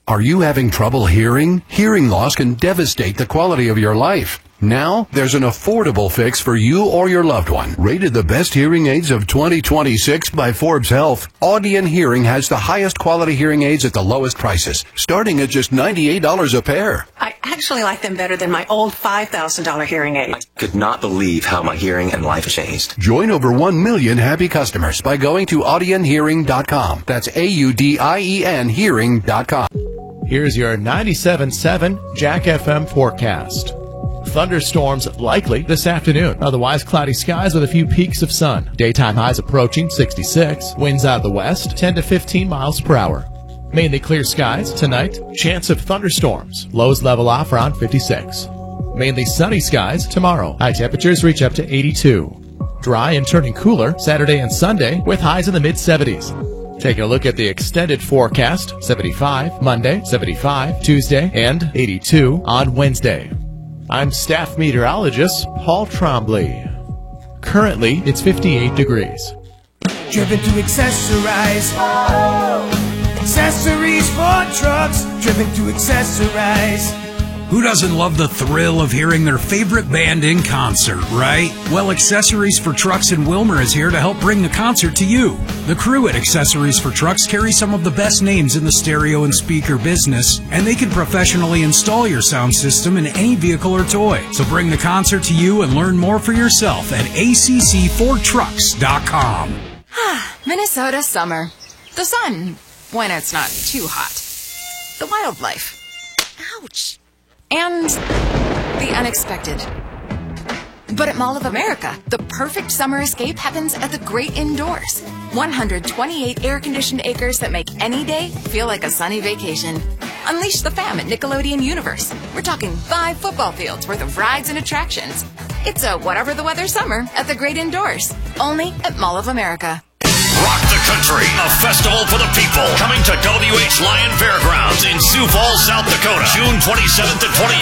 Are you having trouble hearing? Hearing loss can devastate the quality of your life. Now, there's an affordable fix for you or your loved one. Rated the best hearing aids of 2026 by Forbes Health, Audion Hearing has the highest quality hearing aids at the lowest prices, starting at just $98 a pair. I actually like them better than my old $5,000 hearing aid. I could not believe how my hearing and life changed. Join over 1 million happy customers by going to audionhearing.com. That's AUDIEN hearing.com. Here's your 97.7 Jack FM forecast. Thunderstorms likely this afternoon. Otherwise, cloudy skies with a few peaks of sun. Daytime highs approaching 66. Winds out of the west, 10 to 15 miles per hour. Mainly clear skies tonight. Chance of thunderstorms. Lows level off around 56. Mainly sunny skies tomorrow. High temperatures reach up to 82. Dry and turning cooler Saturday and Sunday with highs in the mid-70s. Taking a look at the extended forecast. 75 Monday, 75 Tuesday, and 82 on Wednesday. I'm staff meteorologist Paul Trombley. Currently, it's 58 degrees. Driven to accessorize. Accessories for trucks. Driven to accessorize. Who doesn't love the thrill of hearing their favorite band in concert, right? Well, Accessories for Trucks in Wilmer is here to help bring the concert to you. The crew at Accessories for Trucks carry some of the best names in the stereo and speaker business, and they can professionally install your sound system in any vehicle or toy. So bring the concert to you and learn more for yourself at acc4trucks.com. Minnesota summer. The sun, when it's not too hot. The wildlife. Ouch. And the unexpected. But at Mall of America, the perfect summer escape happens at the great indoors. 128 air-conditioned acres that make any day feel like a sunny vacation. Unleash the fam at Nickelodeon Universe. We're talking 5 football fields worth of rides and attractions. It's a whatever the weather summer at the great indoors. Only at Mall of America. Rock the Country, a festival for the people. Coming to WH Lyon Fairgrounds in Sioux Falls, South Dakota, June 27th and 28th.